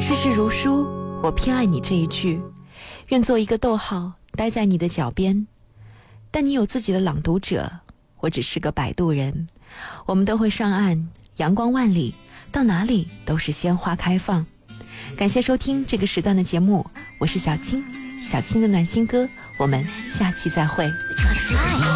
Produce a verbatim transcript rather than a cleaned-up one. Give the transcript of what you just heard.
世事如书，我偏爱你这一句，愿做一个逗号，待在你的脚边。但你有自己的朗读者，我只是个摆渡人。我们都会上岸，阳光万里，到哪里都是鲜花开放。感谢收听这个时段的节目，我是小青，小青的暖心歌，我们下期再会。